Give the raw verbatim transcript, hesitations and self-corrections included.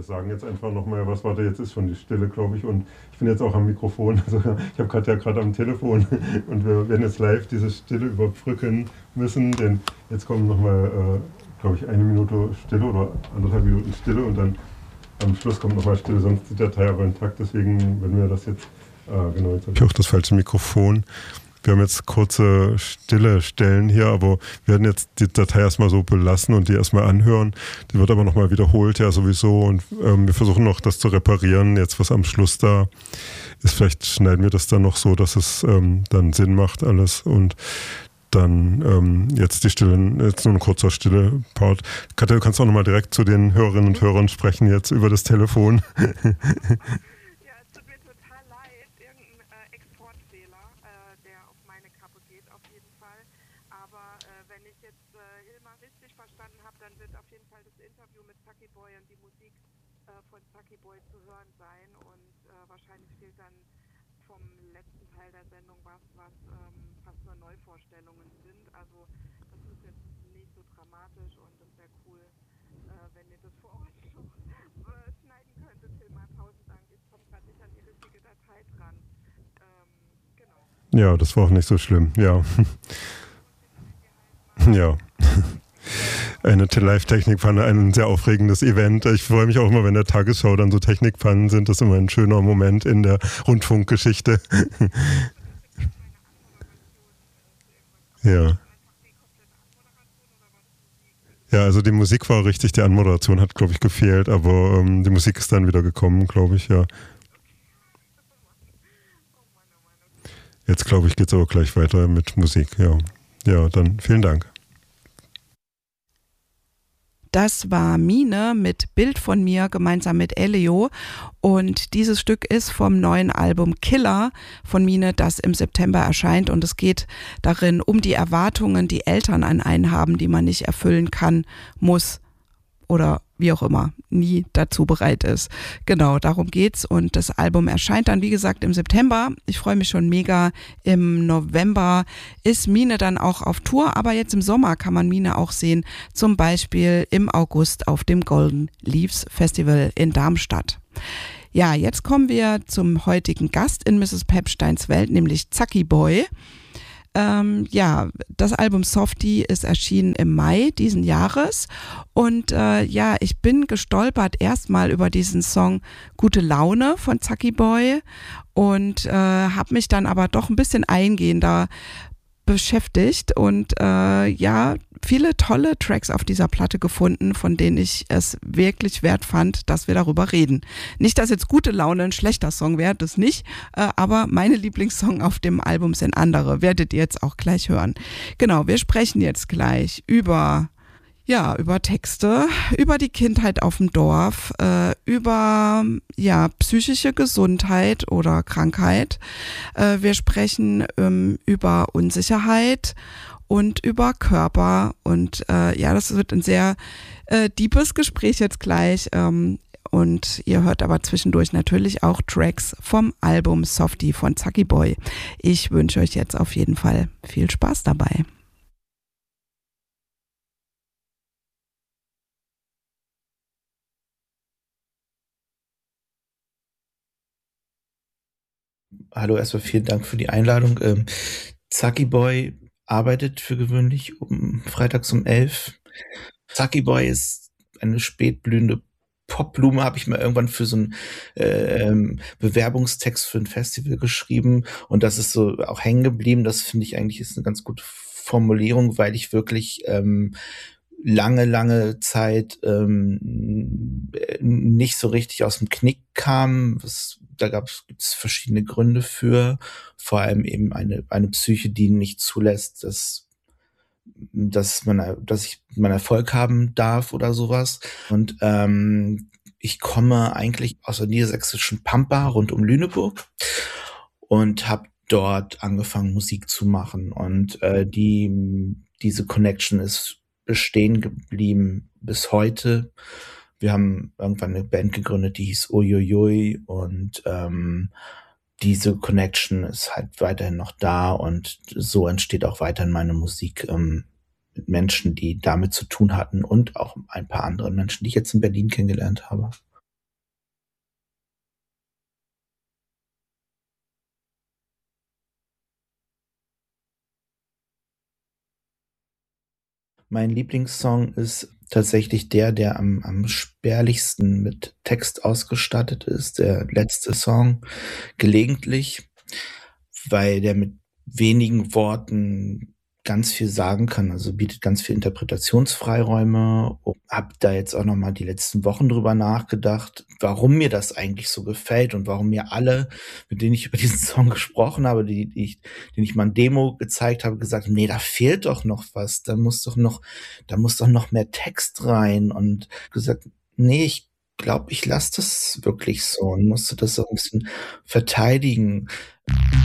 wir sagen jetzt einfach nochmal, was warte, jetzt ist schon die Stille, glaube ich. Und ich bin jetzt auch am Mikrofon. Also ich habe gerade ja gerade am Telefon und wir werden jetzt live diese Stille überbrücken müssen. Denn jetzt kommen nochmal, äh, glaube ich, eine Minute Stille oder anderthalb Minuten Stille und dann am Schluss kommt nochmal Stille, sonst ist die Datei aber intakt. Deswegen, wenn wir das jetzt, äh, genau, jetzt habe ich auch das falsche Mikrofon. Wir haben jetzt kurze stille Stellen hier, aber wir werden jetzt die Datei erstmal so belassen und die erstmal anhören. Die wird aber nochmal wiederholt, ja sowieso. Und ähm, wir versuchen noch das zu reparieren, jetzt was am Schluss da ist. Vielleicht schneiden wir das dann noch so, dass es ähm, dann Sinn macht alles. Und dann ähm, jetzt die Stille, jetzt nur ein kurzer stille Part. Katja, du kannst auch nochmal direkt zu den Hörerinnen und Hörern sprechen jetzt über das Telefon. Ja, das war auch nicht so schlimm, ja. Ja. Eine Live-Technikpfanne, ein sehr aufregendes Event. Ich freue mich auch immer, wenn der Tagesschau dann so Technikpfannen sind. Das ist immer ein schöner Moment in der Rundfunkgeschichte. Ja. Ja, also die Musik war richtig, die Anmoderation hat, glaube ich, gefehlt, aber ähm, die Musik ist dann wieder gekommen, glaube ich, ja. Jetzt, glaube ich, geht es aber gleich weiter mit Musik, ja. Ja, dann vielen Dank. Das war Mine mit Bild von mir gemeinsam mit Elio und dieses Stück ist vom neuen Album Killer von Mine, das im September erscheint und es geht darin um die Erwartungen, die Eltern an einen haben, die man nicht erfüllen kann, muss oder wie auch immer, nie dazu bereit ist. Genau, darum geht's und das Album erscheint dann, wie gesagt, im September. Ich freue mich schon mega. Im November ist Mine dann auch auf Tour, aber jetzt im Sommer kann man Mine auch sehen, zum Beispiel im August auf dem Golden Leaves Festival in Darmstadt. Ja, jetzt kommen wir zum heutigen Gast in Misses Pepsteins Welt, nämlich Zacki Boy. Ähm, ja, das Album Softie ist erschienen im Mai diesen Jahres und äh, ja, ich bin gestolpert erstmal über diesen Song Gute Laune von Zacki Boy und äh, habe mich dann aber doch ein bisschen eingehender beschäftigt und äh, ja, viele tolle Tracks auf dieser Platte gefunden, von denen ich es wirklich wert fand, dass wir darüber reden. Nicht, dass jetzt Gute Laune ein schlechter Song wäre, das nicht, äh, aber meine Lieblingssong auf dem Album sind andere, werdet ihr jetzt auch gleich hören. Genau, wir sprechen jetzt gleich über Ja, über Texte, über die Kindheit auf dem Dorf, äh, über ja psychische Gesundheit oder Krankheit. Äh, wir sprechen ähm, über Unsicherheit und über Körper. Und äh, ja, das wird ein sehr äh, deepes Gespräch jetzt gleich. Ähm, und ihr hört aber zwischendurch natürlich auch Tracks vom Album Softie von Zacki Boy. Ich wünsche euch jetzt auf jeden Fall viel Spaß dabei. Hallo, erstmal vielen Dank für die Einladung. Ähm, Zacki Boy arbeitet für gewöhnlich um freitags um elf. Zacki Boy ist eine spätblühende Popblume, habe ich mal irgendwann für so einen ähm, Bewerbungstext für ein Festival geschrieben und das ist so auch hängen geblieben. Das finde ich eigentlich ist eine ganz gute Formulierung, weil ich wirklich ähm, lange, lange Zeit ähm, nicht so richtig aus dem Knick kam. Das, da gab es verschiedene Gründe für, vor allem eben eine, eine Psyche, die nicht zulässt, dass, dass, man, dass ich meinen Erfolg haben darf oder sowas. Und ähm, ich komme eigentlich aus der niedersächsischen Pampa rund um Lüneburg und habe dort angefangen, Musik zu machen. Und äh, die diese Connection ist bestehen geblieben bis heute. Wir haben irgendwann eine Band gegründet, die hieß Uiuiui und ähm, diese Connection ist halt weiterhin noch da und so entsteht auch weiterhin meine Musik ähm, mit Menschen, die damit zu tun hatten und auch ein paar anderen Menschen, die ich jetzt in Berlin kennengelernt habe. Mein Lieblingssong ist tatsächlich der, der am, am spärlichsten mit Text ausgestattet ist, der letzte Song, Gelegentlich, weil der mit wenigen Worten ganz viel sagen kann, also bietet ganz viel Interpretationsfreiräume. Hab da jetzt auch noch mal die letzten Wochen drüber nachgedacht, warum mir das eigentlich so gefällt und warum mir alle, mit denen ich über diesen Song gesprochen habe, die, die ich, denen ich mal ein Demo gezeigt habe, gesagt haben, nee, da fehlt doch noch was, da muss doch noch, da muss doch noch mehr Text rein, und gesagt, nee, ich glaube, ich lasse das wirklich so und musste das so ein bisschen verteidigen.